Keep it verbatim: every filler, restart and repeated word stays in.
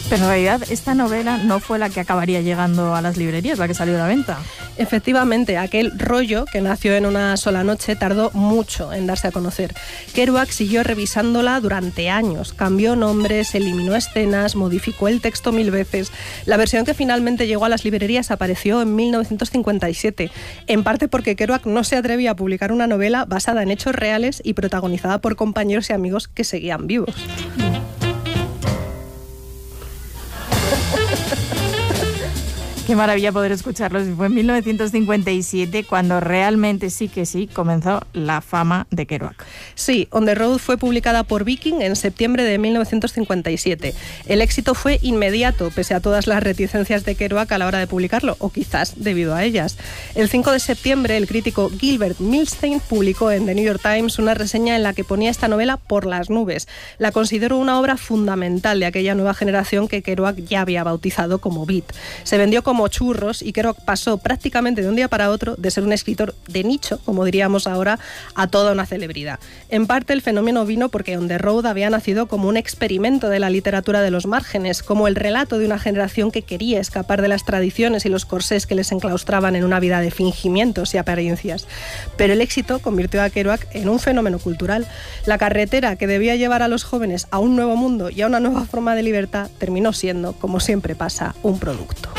Pero en realidad esta novela no fue la que acabaría llegando a las librerías, la que salió a la venta. Efectivamente, aquel rollo que nació en una sola noche tardó mucho en darse a conocer. Kerouac siguió revisándola durante años, cambió nombres, eliminó escenas, modificó el texto mil veces. La versión que finalmente llegó a las librerías apareció en mil novecientos cincuenta y siete, en parte porque Kerouac no se atrevía a publicar una novela basada en hechos reales y protagonizada por compañeros y amigos que seguían vivos. Qué maravilla poder escucharlos. Fue en mil novecientos cincuenta y siete cuando realmente sí que sí comenzó la fama de Kerouac. Sí, On the Road fue publicada por Viking en septiembre de mil novecientos cincuenta y siete. El éxito fue inmediato, pese a todas las reticencias de Kerouac a la hora de publicarlo, o quizás debido a ellas. El cinco de septiembre, el crítico Gilbert Milstein publicó en The New York Times una reseña en la que ponía esta novela por las nubes. La consideró una obra fundamental de aquella nueva generación que Kerouac ya había bautizado como beat. Se vendió como churros y Kerouac pasó prácticamente de un día para otro de ser un escritor de nicho, como diríamos ahora, a toda una celebridad. En parte el fenómeno vino porque On the Road había nacido como un experimento de la literatura de los márgenes, como el relato de una generación que quería escapar de las tradiciones y los corsés que les enclaustraban en una vida de fingimientos y apariencias. Pero el éxito convirtió a Kerouac en un fenómeno cultural. La carretera que debía llevar a los jóvenes a un nuevo mundo y a una nueva forma de libertad terminó siendo, como siempre pasa, un producto.